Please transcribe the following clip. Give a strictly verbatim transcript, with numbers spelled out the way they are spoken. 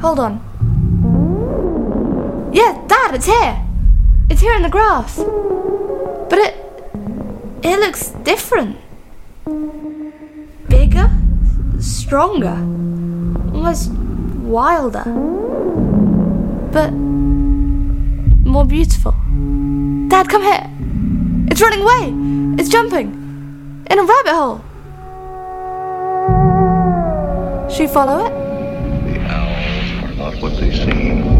Hold on. Yeah, Dad, it's here. It's here in the grass. But it... it looks different. Bigger, stronger, almost wilder. But more beautiful. Dad, come here. It's running away. It's jumping. In a rabbit hole. Should we follow it? The owls are not what they seem.